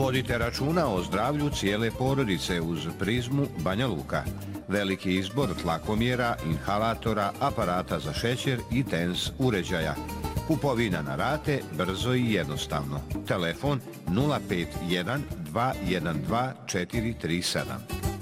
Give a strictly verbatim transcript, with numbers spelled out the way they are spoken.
Vodite računa o zdravlju cijele porodice uz Prizmu Banja Luka. Veliki izbor tlakomjera, inhalatora, aparata za šećer i tens uređaja. Kupovina na rate, brzo i jednostavno. Telefon nula pet jedan dva jedan dva četiri tri sedam.